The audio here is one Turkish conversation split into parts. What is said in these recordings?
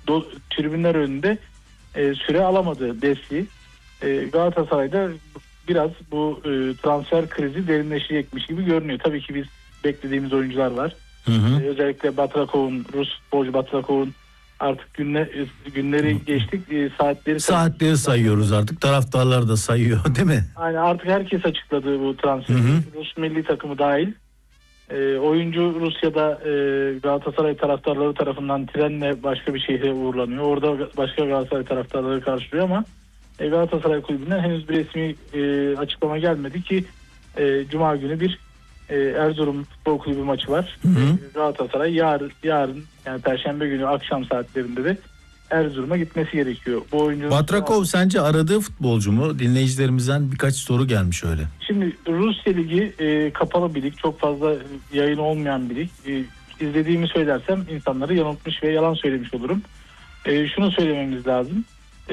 tribünler önünde süre alamadı Desli. Galatasaray'da biraz bu transfer krizi derinleşecekmiş gibi görünüyor. Tabii ki biz beklediğimiz oyuncular var. Özellikle Batrakov'un, Rus futbolcu Batrakov'un artık günleri geçtik. Saatleri sayıyoruz artık. Taraftarlar da sayıyor, değil mi? Aynen, artık herkes açıkladı bu transferi. Rus milli takımı dahil. Oyuncu Rusya'da Galatasaray taraftarları tarafından trenle başka bir şehre uğurlanıyor. Orada başka Galatasaray taraftarları karşılıyor ama Galatasaray Kulübü'nden henüz bir resmi açıklama gelmedi ki Cuma günü bir Erzurum Futbol Kulübü maçı var. Galatasaray yarın yani Perşembe günü akşam saatlerinde de Erzurum'a gitmesi gerekiyor. Bu oyuncunun Batrakov sence aradığı futbolcu mu? Dinleyicilerimizden birkaç soru gelmiş öyle. Şimdi Rusya Ligi kapalı bir lig. Çok fazla yayın olmayan bir lig. İzlediğimi söylersem insanları yanıltmış ve yalan söylemiş olurum. Şunu söylememiz lazım.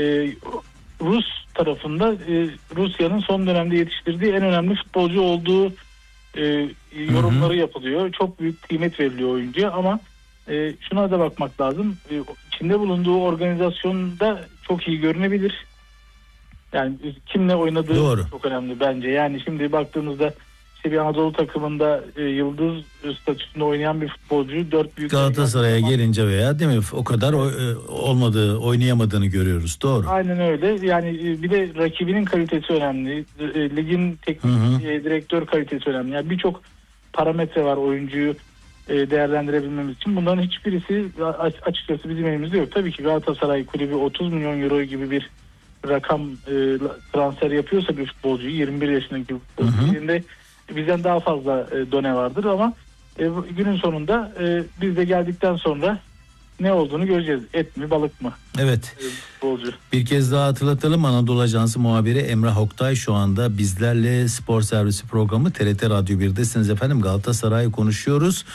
Rus tarafında Rusya'nın son dönemde yetiştirdiği en önemli futbolcu olduğu yorumları yapılıyor. Çok büyük kıymet veriliyor oyuncuya ama şuna da bakmak lazım. İçinde bulunduğu organizasyonda çok iyi görünebilir. Yani kimle oynadığı çok önemli bence. Yani şimdi baktığımızda işte bir Anadolu takımında yıldız statüsünde oynayan bir futbolcu 4 büyük Galatasaray'a gelince veya değil mi o kadar oynayamadığını görüyoruz. Doğru. Aynen öyle. Yani bir de rakibinin kalitesi önemli. Ligin teknik direktör kalitesi önemli. Yani birçok parametre var oyuncuyu değerlendirebilmemiz için. Bunların hiçbirisi açıkçası bizim elimizde yok. Tabii ki Galatasaray Kulübü 30 milyon euro gibi bir rakam transfer yapıyorsa bir futbolcuyu 21 yaşındaki futbolcuyu bizden daha fazla done vardır ama günün sonunda biz de geldikten sonra ne olduğunu göreceğiz. Et mi balık mı? Evet. Futbolcu. Bir kez daha hatırlatalım. Anadolu Ajansı muhabiri Emrah Oktay şu anda bizlerle Spor Servisi programı TRT Radyo 1'desiniz efendim. Galatasaray konuşuyoruz.